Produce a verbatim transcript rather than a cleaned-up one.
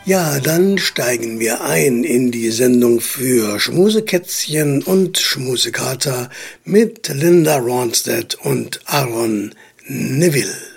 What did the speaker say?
Ja, dann steigen wir ein in die Sendung für Schmusekätzchen und Schmusekater mit Linda Ronstadt und Aaron Neville.